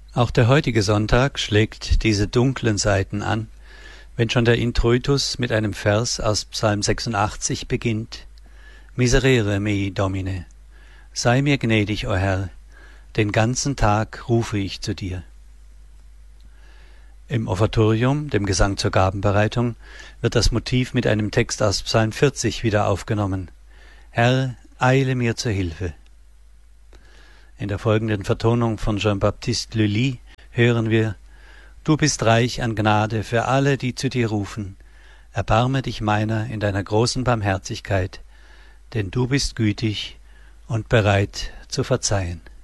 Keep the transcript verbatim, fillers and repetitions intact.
Auch der heutige Sonntag schlägt diese dunklen Seiten an, wenn schon der Introitus mit einem Vers aus Psalm sechsundachtzig beginnt. Miserere mei, Domine, sei mir gnädig, o Herr, den ganzen Tag rufe ich zu dir. Im Offertorium, dem Gesang zur Gabenbereitung, wird das Motiv mit einem Text aus Psalm vierzig wieder aufgenommen. Herr, eile mir zur Hilfe. In der folgenden Vertonung von Jean-Baptiste Lully hören wir: Du bist reich an Gnade für alle, die zu dir rufen. Erbarme dich meiner in deiner großen Barmherzigkeit, denn du bist gütig und bereit zu verzeihen.